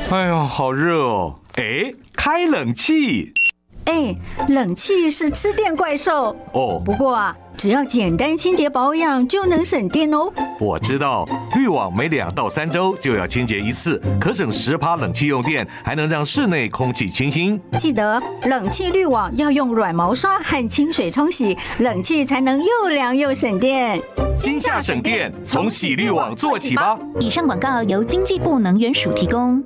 哎呦，好热哦！哎，开冷气。 冷气是吃电怪兽哦。 不过啊，只要简单清洁保养就能省电哦。 我知道，滤网每2到3周就要清洁一次，可省10%冷气用电，还能让室内空气清新。 记得冷气滤网要用软毛刷和清水冲洗，冷气才能又凉又省电。 今夏省电，从洗滤网做起吧。 以上广告由经济部能源署提供。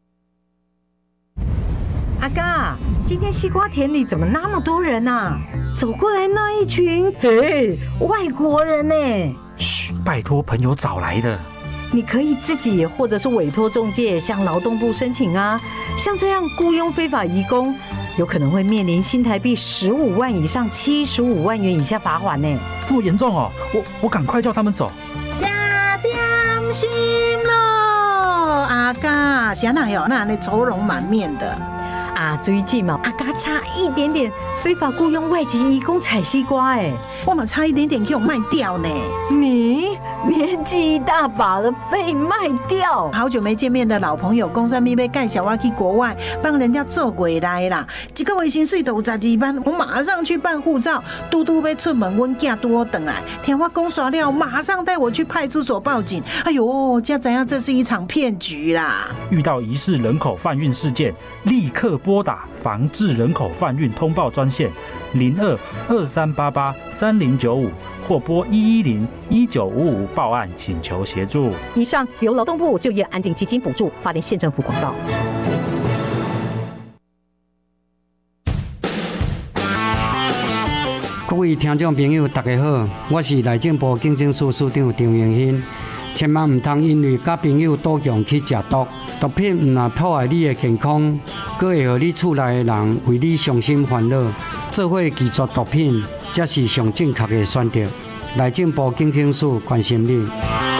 阿嘎，今天西瓜田里怎么那么多人啊？走过来那一群，嘿，外国人呢？ 嘘，拜托朋友找来的。 你可以自己或者是委托中介向劳动部申请啊。像这样雇佣非法移工，有可能会面临新台币15万以上75万元以下罚款呢。 这么严重哦？我赶快叫他们走。 加点心咯，阿嘎，谁哪有那愁容满面的？啊，最近嘛，阿嘎差一点点非法雇佣外籍移工采西瓜， 我们差一点点给我卖掉呢。 你年纪一大把了，被卖掉？ 好久没见面的老朋友，公司咪被介绍我去国外帮人家做回来啦。一个月薪水都有12万，我马上去办护照。嘟嘟要出门，阮囝拄好回来，听我讲耍了，马上带我去派出所报警。哎呦，才知影这是一场骗局啦！ 遇到疑似人口贩运事件，立刻拨打防治人口贩运通报专线02-2388-3095或拨110-1955报案，请求协助。 以上由劳动部就业安定基金补助，花莲县政府广告。 各位听众朋友，大家好，我是内政部警政署署长张永新。千万唔通因为甲朋友赌强去食毒，毒品唔但破坏你的健康，佫会互你厝内的人为你伤心烦恼。做伙拒绝毒品，才是上正确的选择。内政部警政署关心你。